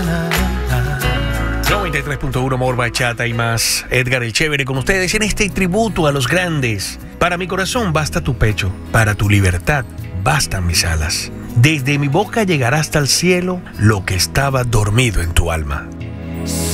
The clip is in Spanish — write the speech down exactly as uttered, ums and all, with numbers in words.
noventa y tres punto uno More Bachata y más. Edgar el Chévere con ustedes en este tributo a los grandes. Para mi corazón basta tu pecho, para tu libertad bastan mis alas. Desde mi boca llegará hasta el cielo lo que estaba dormido en tu alma.